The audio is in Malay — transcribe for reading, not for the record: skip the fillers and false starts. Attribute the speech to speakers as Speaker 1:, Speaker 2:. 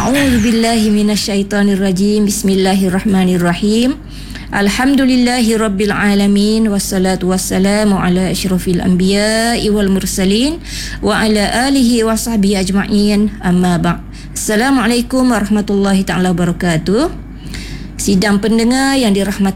Speaker 1: A'udzubillahi minasyaitonirrajim. Bismillahirrahmanirrahim. Alhamdulillahi rabbil alamin. Wassalatu wassalamu ala asyrafil anbiya'i wal mursalin wa ala alihi wa sahbihi ajma'in. Amma ba'd. Assalamualaikum warahmatullahi ta'ala wabarakatuh. Sidang pendengar yang dirahmati